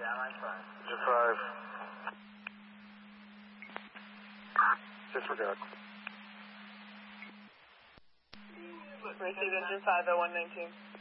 Engine 5. Disregard. Received engine 5 at 119.